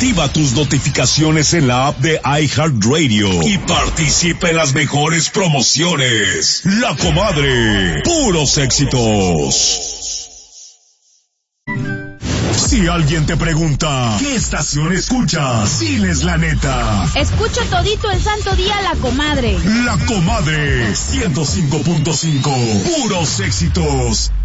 Activa tus notificaciones en la app de iHeartRadio y participa en las mejores promociones. La Comadre, puros éxitos. Si alguien te pregunta, ¿qué estación escuchas? Diles la neta. Escucho todito el santo día La Comadre. La Comadre, 105.5, puros éxitos.